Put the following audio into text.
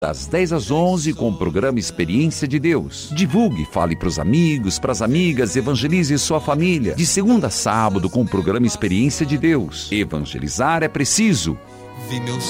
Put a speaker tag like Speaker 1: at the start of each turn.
Speaker 1: Das 10 às 11 com o programa Experiência de Deus. Divulgue, fale para os amigos, para as amigas, evangelize sua família. De segunda a sábado com o programa Experiência de Deus. Evangelizar é preciso.
Speaker 2: Vi meus